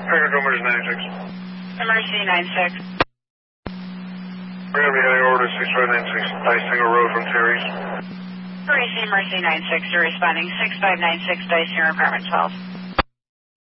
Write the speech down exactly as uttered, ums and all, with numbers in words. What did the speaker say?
Trigger to emergency ninety-six. Emergency ninety-six. We're going to be heading over to six five nine six Dice Single Road from Terry's. Emergency emergency ninety-six, you're responding six five nine six Dice Single apartment twelve.